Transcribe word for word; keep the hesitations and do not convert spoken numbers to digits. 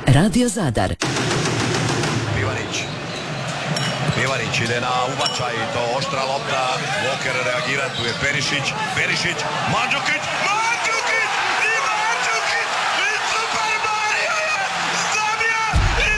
Radio Zadar. Ivanić. Ivanić ide na ubačaj, to oštra lopta, Walker reagira, tu je Perišić, Perišić, Mandžukić,